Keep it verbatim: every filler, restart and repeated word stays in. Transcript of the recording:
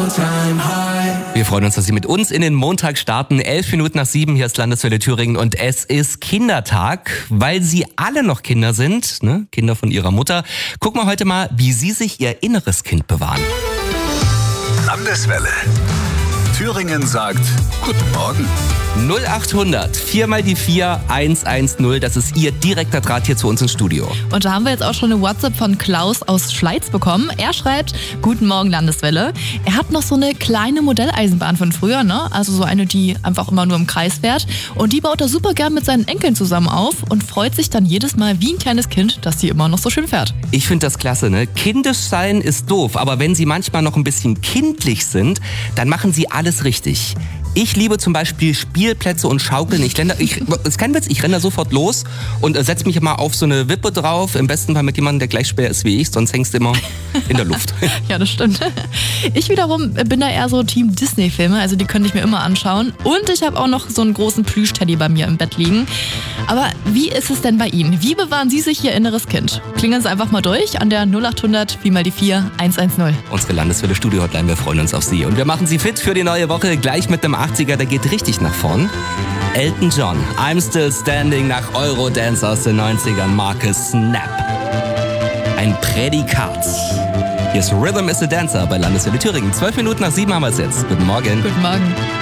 Wir freuen uns, dass Sie mit uns in den Montag starten. Elf Minuten nach sieben, hier ist Landeswelle Thüringen und es ist Kindertag, weil Sie alle noch Kinder sind, ne? Kinder von Ihrer Mutter. Gucken wir heute mal, wie Sie sich Ihr inneres Kind bewahren. Landeswelle. Thüringen sagt Guten Morgen. null acht hundert, vier mal die vier, eins eins null, das ist Ihr direkter Draht hier zu uns ins Studio. Und da haben wir jetzt auch schon eine WhatsApp von Klaus aus Schleiz bekommen. Er schreibt, Guten Morgen Landeswelle. Er hat noch so eine kleine Modelleisenbahn von früher, ne? Also so eine, die einfach immer nur im Kreis fährt. Und die baut er super gern mit seinen Enkeln zusammen auf und freut sich dann jedes Mal wie ein kleines Kind, dass die immer noch so schön fährt. Ich finde das klasse, ne? Kindisch sein ist doof, aber wenn Sie manchmal noch ein bisschen kindlich sind, dann machen Sie alles richtig. Ich liebe zum Beispiel Spielplätze und Schaukeln. Ich renne, ich, ist kein Witz, ich renne da sofort los und äh, setze mich immer auf so eine Wippe drauf. Im besten Fall mit jemandem, der gleich schwer ist wie ich, sonst hängst du immer in der Luft. Ja, das stimmt. Ich wiederum bin da eher so Team Disney-Filme, also die könnte ich mir immer anschauen. Und ich habe auch noch so einen großen Plüsch-Teddy bei mir im Bett liegen. Aber wie ist es denn bei Ihnen? Wie bewahren Sie sich Ihr inneres Kind? Klingeln Sie einfach mal durch an der null acht hundert, vier mal die vier, eins eins null. Unsere Landeswelle Studio-Hotline, wir freuen uns auf Sie. Und wir machen Sie fit für die neue Woche, gleich mit einem achtziger, der geht richtig nach vorn. Elton John, I'm Still Standing nach Eurodance aus den neunzigern, Marke Snap. Ein Prädikat. Hier ist Rhythm is a Dancer bei Landeswelle Thüringen. Zwölf Minuten nach sieben haben wir es jetzt. Guten Morgen. Guten Morgen.